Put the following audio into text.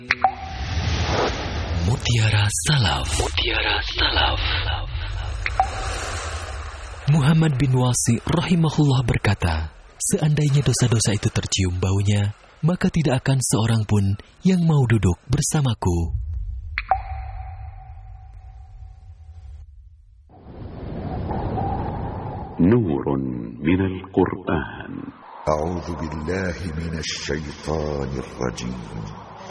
Mutiara Salaf. Mutiara Salaf. Muhammad bin Wasi rahimahullah berkata, seandainya dosa-dosa itu tercium baunya, maka tidak akan seorang pun yang mau duduk bersamaku. Nurun minal Qur'an. A'udzu billahi minasy syaithanir rajim.